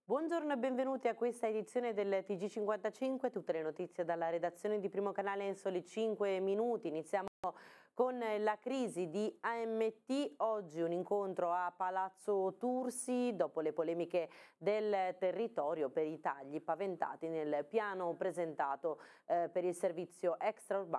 Buongiorno e benvenuti a questa edizione del TG55, tutte le notizie dalla redazione di Primo Canale in soli 5 minuti. Iniziamo con la crisi di AMT, oggi un incontro a Palazzo Tursi dopo le polemiche del territorio per i tagli paventati nel piano presentato per il servizio extraurbano